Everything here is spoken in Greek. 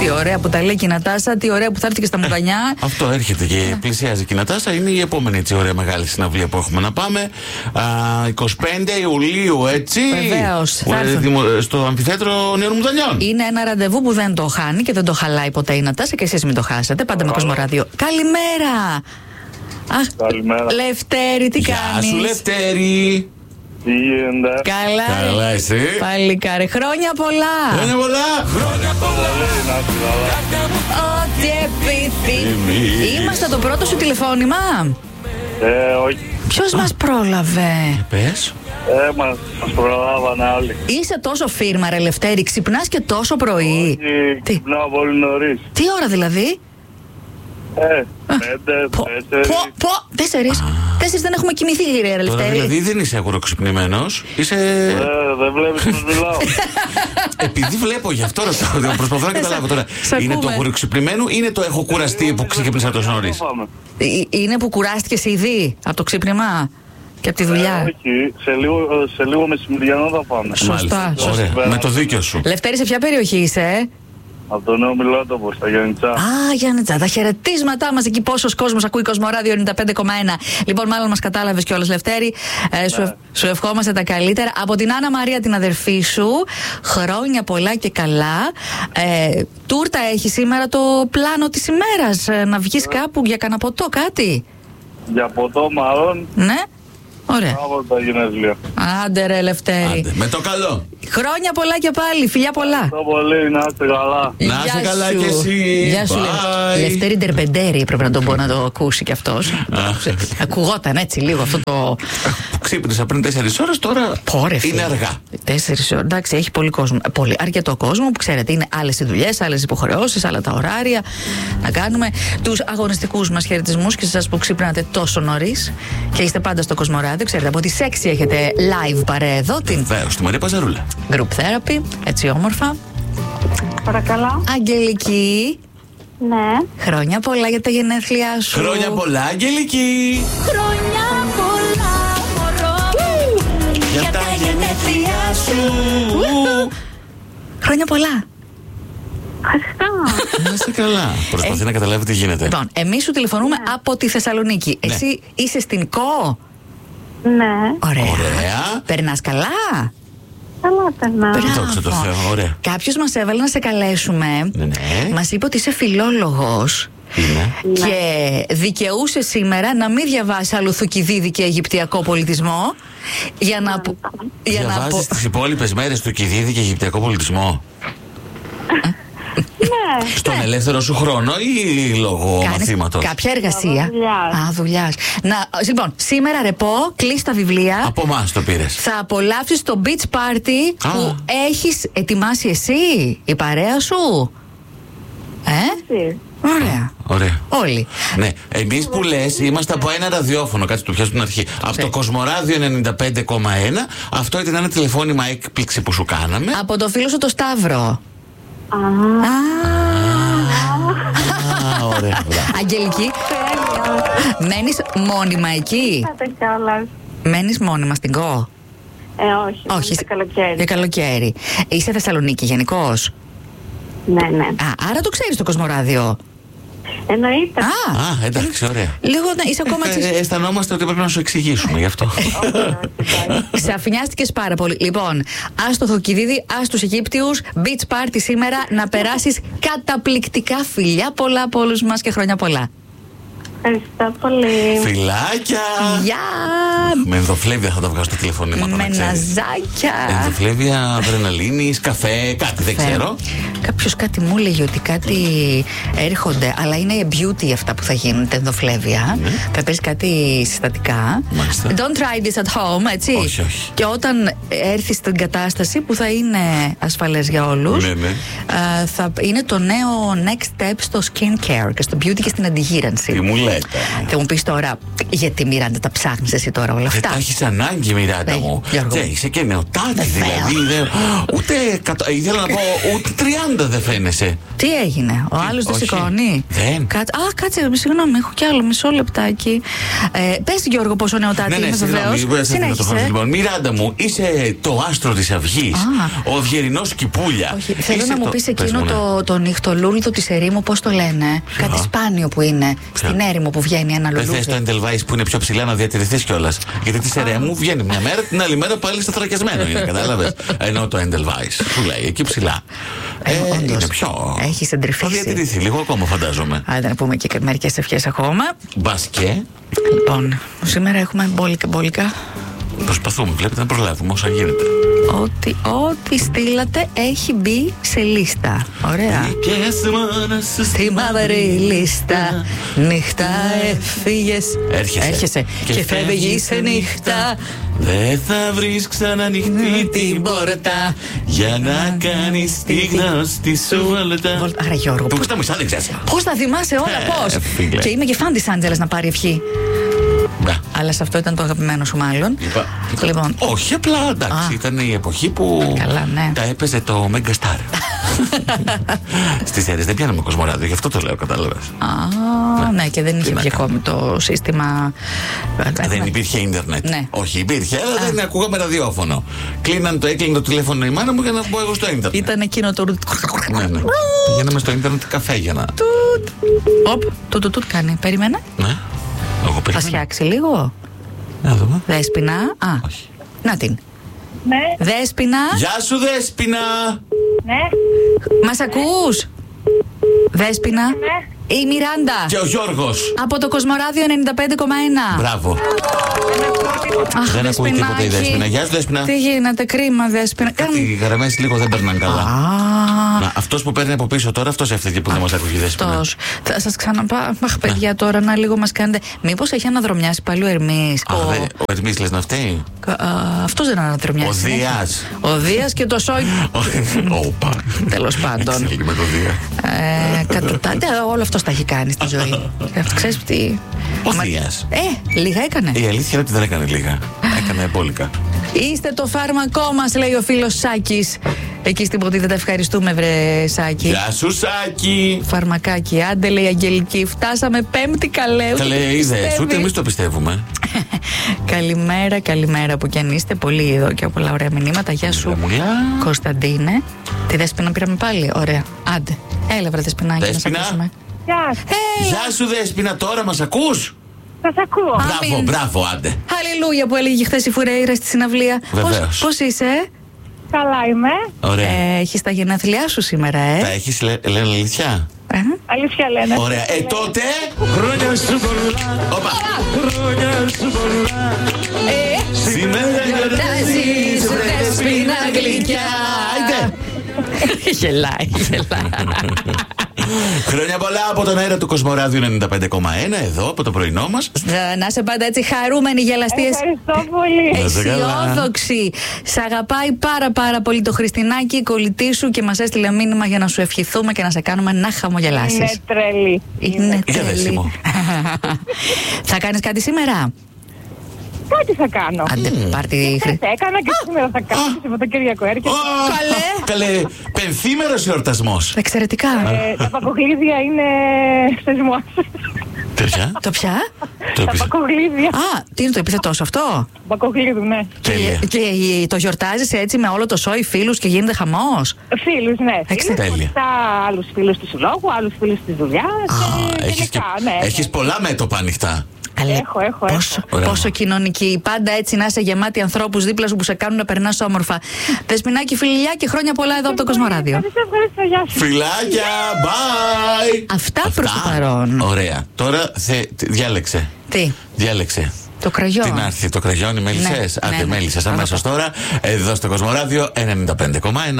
Τι ωραία που τα λέει και η Νατάσα, τι ωραία που θα έρθει και στα Μουτανιά. Αυτό έρχεται και πλησιάζει και η Νατάσα. Είναι η επόμενη έτσι ωραία μεγάλη συναυλία που έχουμε να πάμε. 25 Ιουλίου, έτσι. Βεβαίως. Στο Αμφιθέατρο Νέων Μουτανιών. Είναι ένα ραντεβού που δεν το χάνει και δεν το χαλάει ποτέ η Νατάσα και εσείς μην το χάσετε. Πάντα με Κοσμοράδιο. Καλημέρα! Καλημέρα. Λευτέρη, τι κάνεις? Γεια σου, Λευτέρη. Τι γίνεται? Καλά, εσύ. Παλικάρι, χρόνια πολλά. Χρόνια πολλά. Χρόνια πολλά. Ό,τι επιθυμείς. Είμαστε το πρώτο σου τηλεφώνημα. Όχι. Ποιος μας πρόλαβε? Πες. Μας προλάβανε άλλοι. Είσαι τόσο φίρμα ρε Λευτέρη, ξυπνάς και τόσο πρωί. Τι? Ξυπνάω πολύ νωρίς. Τι ώρα δηλαδή? 5, 4. 4 δεν έχουμε κοιμηθεί, κύριε Τώρα Λευτέρη. δηλαδή δεν είσαι αγοροξυπνημένος. Είσαι. Δεν βλέπεις πως μιλάω. Επειδή βλέπω γι' αυτό ρωτάω. Προσπαθώ να καταλάβω τώρα. Είναι το αγοροξυπνημένου ή είναι το έχω κουραστεί που ξύπνησα τόσο νωρίς? Είναι που κουράστηκες ήδη από το ξύπνημα και από τη δουλειά? Όχι, σε λίγο μεσημεριανό θα πάμε. Σωστά. Ωραία, με το δίκιο σου. Λευτέρη, σε ποια περιοχή είσαι? Από το Νέο Μιλότοπο, στα Γιάννητσά. Γιάννητσά, τα χαιρετίσματά μας εκεί. Πόσος κόσμος ακούει Κοσμοράδιο 95,1. Λοιπόν, μάλλον μας κατάλαβες κιόλας, Λευτέρη. Σου ευχόμαστε τα καλύτερα. Από την Άννα Μαρία, την αδερφή σου, χρόνια πολλά και καλά. Τούρτα έχει σήμερα το πλάνο της ημέρας? Να βγεις κάπου για κανένα ποτό, κάτι? Για ποτό, μάλλον. Ναι. Ωραία. Από τα γενέθλια. Άντε ρε Λευτέρη. Άντε, με το καλό. Χρόνια πολλά και πάλι, φιλιά πολλά. Ευχαριστώ πολύ, να είστε καλά. Να είστε καλά κι εσύ. Γεια σου, Λευτέρη Ντερπεντέρη, πρέπει να τον πω να το ακούσει κι αυτός. Ακουγόταν έτσι λίγο αυτό το. Ξύπνησα πριν 4 ώρες, τώρα είναι αργά. 4 ώρες, εντάξει, έχει πολύ κόσμο. Πολύ αρκετό κόσμο που ξέρετε, είναι άλλες οι δουλειές, άλλες υποχρεώσεις, άλλα τα ωράρια. Να κάνουμε τους αγωνιστικούς μας χαιρετισμούς και σε εσάς που ξύπνατε τόσο νωρίς και είστε πάντα στο Κοσμοράδιο. Ξέρετε, από τις 6 έχετε live παρέα εδώ την. Βεβαίως, τη Μαρία Παζαρούλα. Group Therapy, έτσι όμορφα. Παρακαλώ. Αγγελική. Ναι. Χρόνια πολλά για τα γενέθλιά σου. Χρόνια πολλά, Αγγελική. Χρόνια πολλά, μωρό. Για τα γενέθλιά σου. Χρόνια πολλά. Ευχαριστώ. Να είστε καλά. Προσπαθεί να καταλάβει τι γίνεται. Λοιπόν, εμείς σου τηλεφωνούμε από τη Θεσσαλονίκη. Ναι. Εσύ είσαι στην ΚΟ. Ναι. Ωραία. Περνάς καλά. Καλά περνάω. Δόξα τω Θεώ, ωραία. Κάποιος μας έβαλε να σε καλέσουμε. Ναι. Μας είπε ότι είσαι φιλόλογος. Είναι. Και δικαιούσε σήμερα να μην διαβάσει αλλού Θουκυδίδη και Αιγυπτιακό πολιτισμό. Για να. Διαβάζεις τις υπόλοιπες μέρες του Κιδίδη και Αιγυπτιακό πολιτισμό? Ναι. Στον ελεύθερο σου χρόνο ή λόγω Κάνεις μαθήματος? κάποια εργασία? Δουλειάς. Δουλειάς. Λοιπόν, σήμερα ρεπό, κλείς τα βιβλία. Από εμάς το πήρες. Θα απολαύσεις το beach party που έχεις ετοιμάσει εσύ, η παρέα σου. Εσύ. Ωραία. Ωραία. Όλοι. Ναι, εμείς που λες είμαστε από ένα ραδιόφωνο, κάτσε το πιάσω στην αρχή. Από το Κοσμοράδιο 95,1. Αυτό ήταν ένα τηλεφώνημα έκπληξη που σου κάναμε. Από το φίλο σου το Σταύρο. Ωραία. Αγγελική, μένεις μόνιμα εκεί? Πάτε κιόλας. Μένεις μόνιμα στην ΚΟ? Όχι. Για καλοκαίρι. Για καλοκαίρι. Είσαι Θεσσαλονίκη γενικώς? Ναι. Άρα το ξέρεις το Κοσμοράδιο. Εννοείται. Εντάξει, ωραία. Λίγο είσαι ακόμα Αισθανόμαστε ότι πρέπει να σου εξηγήσουμε γι' αυτό. Ξαφνιάστηκες πάρα πολύ. Λοιπόν, ας το Θουκυδίδη, ας τους Αιγύπτιους. Beach party σήμερα, να περάσεις καταπληκτικά. Φιλιά πολλά από όλους μας και χρόνια πολλά. Ευχαριστώ πολύ. Φιλάκια! Γεια! Με ενδοφλέβεια θα τα βγάζω στο τηλεφωνήμα. Με ναζάκια. Ενδοφλέβεια, αδρεναλίνης, καφέ, κάτι δεν ξέρω. Κάποιος κάτι μου έλεγε ότι κάτι έρχονται, αλλά είναι beauty αυτά που θα γίνουν, τα ενδοφλέβεια. Θα παίζει κάτι συστατικά. Μάλιστα. Don't try this at home, έτσι. Όχι. Και όταν έρθει στην κατάσταση που θα είναι ασφαλές για όλους, θα είναι το νέο next step στο skincare και στο beauty και στην αντιγύρανση. Τι μου λέτε? Θα μου πεις τώρα, γιατί Μιράντα τα ψάχνεις εσύ τώρα όλα αυτά? Τα έχεις ανάγκη, Μιράντα μου. Είσαι και νεοτάτη δηλαδή. Ούτε, ήθελα να πω, ούτε Πάντα δεν φαίνεσαι. Τι έγινε, ο άλλος δεν όχι. σηκώνει. Δεν. Κάτσε, συγγνώμη, έχω κι άλλο μισό λεπτάκι. Πες Γιώργο πόσο νεοτάτη είναι βεβαίως. Συνέχισε. Λοιπόν, Μιράντα μου, είσαι το άστρο της αυγής. Ο Αυγερινός Κυπούλια. Όχι, θέλω να μου πεις εκείνο το νυχτολούλουδο της ερήμου, πώς το λένε. Κάτι σπάνιο που είναι. Στην έρημο που βγαίνει ένα λουλούδι. Δεν θες το Edelweiss που είναι πιο ψηλά να διατηρηθείς κιόλας. Γιατί της ερέμου βγαίνει μια μέρα, την άλλη μέρα πάλι σταθρακιασμένο είναι, κατάλαβες. Ενώ το Edelweiss σου λέει εκεί ψηλά. Είναι πιο. Έχει εντρυφήσει. Θα διατηρηθεί λίγο ακόμα, φαντάζομαι. Άντε να πούμε και μερικές ευχές ακόμα. Μπασκέ. Λοιπόν, σήμερα έχουμε μπόλικα. Προσπαθούμε, βλέπετε να προλάβουμε όσα γίνεται. Ό,τι στείλατε έχει μπει σε λίστα. Ωραία. Στη μαύρη λίστα νύχτα έφυγες. Έρχεσαι και φεύγεις σε νύχτα. Δεν θα βρεις ξανά ανοιχτή την πόρτα για να κάνεις τη γνώστη σου όλτα. Άρα Γιώργο, Πού τα μισά δεν ξέρεις. πώς θα θυμάσαι όλα, πώς. Και είμαι και φαν της Άντζελας να πάρει ευχή. Αλλά σε αυτό ήταν το αγαπημένο σου μάλλον. Λοιπόν. Όχι, απλά εντάξει, ήταν η εποχή που καλά, ναι. τα έπαιζε το Mega Star. Στις αίρες δεν πιάναμε Κοσμοράδιο, γι' αυτό το λέω, κατάλαβες. Ναι, και δεν είχε βγει ακόμη το σύστημα. Δεν υπήρχε ίντερνετ. Ναι. Όχι, υπήρχε, αλλά δεν ακούγαμε ραδιόφωνο. Έκλεινε το τηλέφωνο η μάνα μου για να μπω εγώ στο ίντερνετ. Ήταν εκείνο το. Ναι. Πηγαίναμε στο ίντερνετ καφέ για να. Τουτ κάνει. Περίμενε. Ναι. Θα σιάξει λίγο. Να δούμε. Δέσποινα. Όχι. Να την. Ναι. Δέσποινα. Γεια σου, Δέσποινα. Ναι. Μας ακούς? Δέσποινα. Ναι. Η Μιράντα. Και ο Γιώργος. Από το Κοσμοράδιο 95,1. Μπράβο. Δεν ακούει τίποτα η Δέσποινα. Γεια σου, Δέσποινα. Τι γίνεται, κρίμα, Δέσποινα. Οι γραμμές λίγο δεν περνάνε καλά. Αυτός που παίρνει από πίσω τώρα, αυτός έφταιγε που δεν μας ακούει η Δέσποινα. Θα σας ξαναπά. Αχ, παιδιά, τώρα να λίγο μας κάνετε. Μήπως έχει αναδρομιάσει πάλι ο Ερμής? Ο Ερμής λες να φταίει. Αυτός δεν αναδρομιάσει. Ο Δίας. Ο Δίας και το Σόι. Όπα. Τέλος πάντων. Εξέλιγε με το Δία. Όλο αυτό τα έχει κάνει στη ζωή. Ξέρεις τι. Ο Δίας. Λίγα έκανε. Η αλήθεια είναι ότι δεν έκανε λίγα. Έκανε μπόλικα. Είστε το φάρμακό μας, λέει ο φίλος Σάκης. Εκεί στην Ποτή δεν τα ευχαριστούμε, βρε Σάκη. Γεια σου, Σάκη. Φαρμακάκι, άντε, λέει η Αγγελική. Φτάσαμε Πέμπτη, καλέ. Καλέ, είδες, ούτε εμείς το πιστεύουμε. Καλημέρα που κι αν είστε. Πολύ εδώ και πολλά ωραία μηνύματα. Γεια σου, Κωνσταντίνε. Τη Δέσποινα πήραμε πάλι. Ωραία. Άντε. Έλα, βρε Δέσποινα, να σε ακούσουμε. Γεια σου, Δέσποινα, τώρα μας ακούς? Σας ακούω. Μπράβο, άντε. Αλληλούια που έλεγε χθες η Φουρέιρα στη συναυλία. Πώς είσαι? Καλά είμαι. Ωραία. Έχεις τα γενέθλιά σου σήμερα, Τα έχεις, λένε αλήθεια? Αλήθεια λένε. Ωραία. Τότε. Χρόνια σου πολλά. Όπα. Χρόνια σου πολλά. Σήμερα γιορτάζεις, Δέσποινα γλυκιά. Γελάει. Χρόνια πολλά από τον αέρα του Κοσμοράδιο 95,1 εδώ από το πρωινό μας. Να είσαι πάντα έτσι χαρούμενοι, γελαστή. Ευχαριστώ πολύ. Αισιόδοξη. Σ' αγαπάει πάρα πολύ το Χριστινάκι, η κολλητή σου, και μας έστειλε μήνυμα για να σου ευχηθούμε και να σε κάνουμε να χαμογελάσεις. Είναι τρελή. Είναι τρελή. Θα κάνεις κάτι σήμερα? Κάτι θα κάνω. Άντε, πάρτι. Έκανα και σήμερα θα κάνω. Σε Σαββατοκύριακο έρχεται. Καλέ, πενθήμερος εορτασμός. Εξαιρετικά. Τα πακοκλίδια είναι θεσμός. Το ποια? Τα πακοκλίδια. Τι είναι το επίθετό σου αυτό? Πακοκλίδου, ναι. Και το γιορτάζεις έτσι με όλο το σόι, φίλους, και γίνεται χαμός? Φίλους, ναι. Τέλεια. Άλλους φίλους του συλλόγου, άλλους φίλους της δουλειάς. Έχεις πολλά μέτωπα ανοιχτά. Έχω. Πόσο κοινωνική. Πάντα έτσι να είσαι γεμάτη ανθρώπους δίπλα σου που σε κάνουν να περνάς όμορφα. Δεσποινάκη, φιλιά και χρόνια πολλά εδώ από το Κοσμοράδιο. Ευχαριστώ, γεια σου. Φιλάκια, bye. Αυτά προς το παρόν. Ωραία. Τώρα διάλεξε. Τι? Διάλεξε. Το κραγιόν. Τι να έρθει, το κραγιόν, οι μέλισσες. Άντε, μέλισσες αμέσως τώρα. Εδώ στο Κοσμοράδιο 95,1.